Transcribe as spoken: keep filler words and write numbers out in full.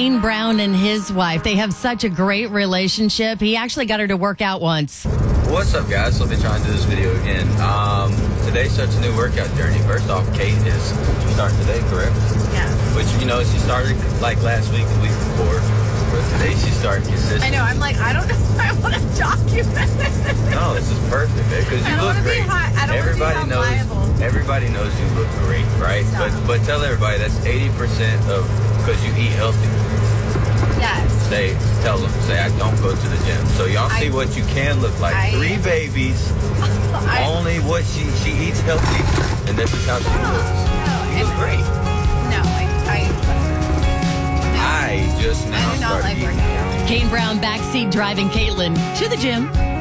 Kane Brown and his wife. They have such a great relationship. He actually got her to work out once. What's up, guys? So I've been trying to do this video again. Um, today starts a new workout journey. First off, Kate is starting today, correct? Yeah. Which, you know, she started like last week, the week before. But today she's starting consistent. I know. I'm like, I don't know if I want to document it. No, this is perfect, because you I don't look wanna be great. high- I don't wanna be everybody held knows. liable. Everybody knows you look great, right? Stop. But but tell everybody that's eighty percent of because you eat healthy. Yes. Say, tell them, say I don't go to the gym. So y'all see I- what you can look like. I- Three babies, I, only what she she eats healthy, and this is how she looks. no, You look great. No, I, I, I just now I do not started like eating. working out. Kane Brown backseat driving Caitlin to the gym.